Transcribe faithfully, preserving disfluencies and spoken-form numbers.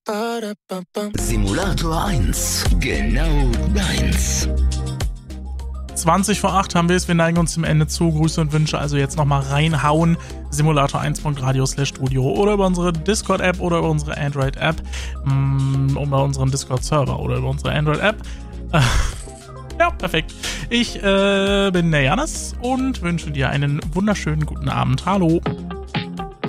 Simulator eins, genau deins. zwanzig vor acht haben wir es, wir neigen uns dem Ende zu. Grüße und Wünsche also jetzt nochmal reinhauen. Simulator eins Punkt radio slash studio oder über unsere Discord-App oder über unsere Android-App. Mm, über unseren Discord-Server oder über unsere Android-App. Äh, ja, perfekt. Ich äh, bin der Jannis und wünsche dir einen wunderschönen guten Abend. Hallo.